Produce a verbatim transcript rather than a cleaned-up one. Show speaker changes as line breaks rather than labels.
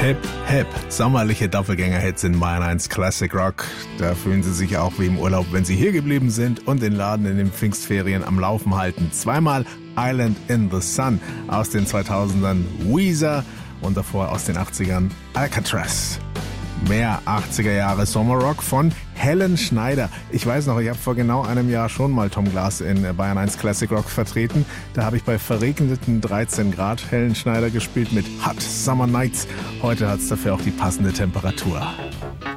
Hip, hip, sommerliche Doppelgänger-Hits in Bayern eins Classic Rock. Da fühlen Sie sich auch wie im Urlaub, wenn Sie hier geblieben sind und den Laden in den Pfingstferien am Laufen halten. Zweimal Island in the Sun aus den zweitausendern, Weezer und davor aus den achtzigern Alcatraz. Mehr achtziger Jahre Sommerrock von Helen Schneider. Ich weiß noch, ich habe vor genau einem Jahr schon mal Tom Glas in Bayern eins Classic Rock vertreten. Da habe ich bei verregneten dreizehn Grad Helen Schneider gespielt mit Hot Summer Nights. Heute hat es dafür auch die passende Temperatur.